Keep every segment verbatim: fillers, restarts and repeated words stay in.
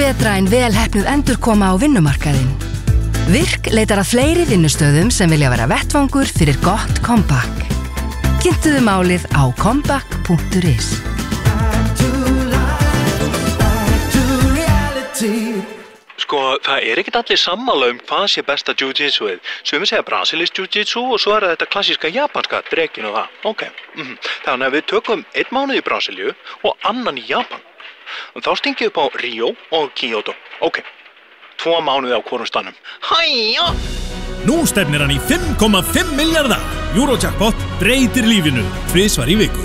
betra en velheppnuð endurkoma á vinnumarkaðinn. Virk leitar að fleiri vinnustöðum sem vilja vera vettvangur fyrir gott comeback. Kynntuðu málið á comeback punktur is. Sko, það er ekkert allir sammála um hvað sé besta jiu-jitsuið. Sumir segja brasilískt jiu-jitsu og svo er þetta klassíska japanska, drekinn og það. Ok. Mm-hmm. Þannig að við tökum einn mánuð í Brasilíu og annan í Japan. Og þá stingjum við upp á Rio og Kyoto. Ok. Tvo mánuði á hvorum stanum. Hæja! Nú stefnir hann í fimm komma fimm milljarða. Eurojackpot breytir lífinu tvisvar í viku.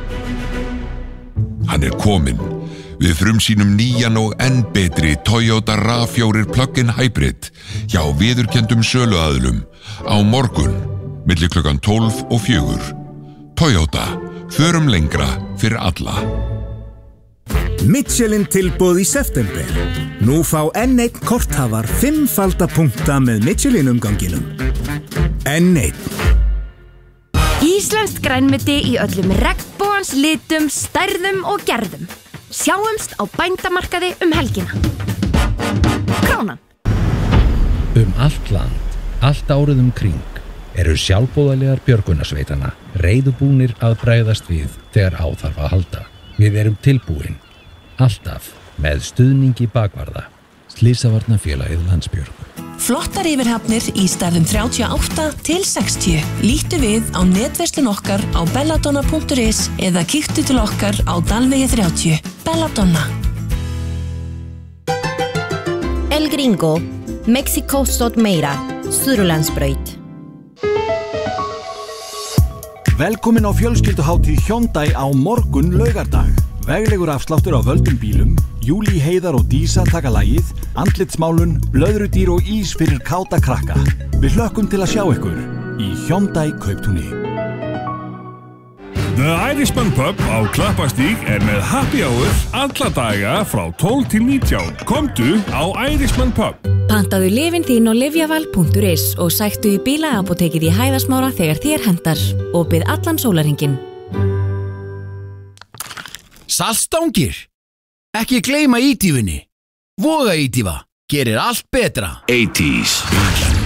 Hann er kominn. Við frumsýnum nýjan og enn betri Toyota RAV four plug-in hybrid hjá viðurkenndum söluaðilum á morgun milli klukkan tólf og fjögur. Toyota, förum lengra fyrir alla. Michelin tilboð í september. Nú fá enn einn korthafar fimmfalda punkta með Michelin umganginum. Enn einn. Íslenskt grænmeti í öllum regnbogans litum, stærðum og gerðum. Sjáumst á bændamarkaði um helgina. Krónan. Um allt land, allt árið um kring, eru sjálfboðaliðar björgunarsveitanna reiðubúnir að bregðast við þegar á þarf að halda. Við erum tilbúin, alltaf með stuðningi bakvarða. Slysavarnafélagið Landsbjörg. Flottar yfirhafnir í stærðum þrjátíu og átta til sextíu. Líttu við á netverslun okkar á belladonna punktur is eða kíktu til okkar á Dalvegi þrjátíu. Belladonna. El Gringo, Mexico stóð meira, Suðurlandsbraut. Velkomin á fjölskylduhátíð Hyundai á morgun laugardag. Veglegur afsláttur á völdum bílum, Júlí, Heiðar og Dísa taka lagið, andlitsmálun, blöðrudýr og ís fyrir káta krakka. Við hlökkum til að sjá ykkur í Hyundai Kauptúni. The Irishman Pub á Klappastíg er með happy hour alla daga frá tólf til nítján. Komdu á Irishman Pub. Pantaðu lyfin þín á lyfjaval punktur is og sæktu í bílaapótekið í Hæðasmára þegar þér hentar. Opið allan sólarhringinn. Saltstangir. Ekki gleyma ítífunni. Voga ítífa. Gerir allt betra. eighties.